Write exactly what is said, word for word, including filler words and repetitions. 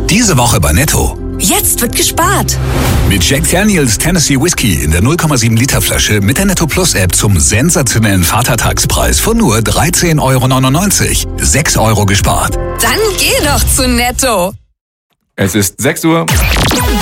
Diese Woche bei Netto. Jetzt wird gespart. Mit Jack Daniels Tennessee Whiskey in der null Komma sieben Liter Flasche mit der Netto Plus App zum sensationellen Vatertagspreis von nur dreizehn Euro neunundneunzig. sechs Euro gespart. Dann geh doch zu Netto. Es ist sechs Uhr.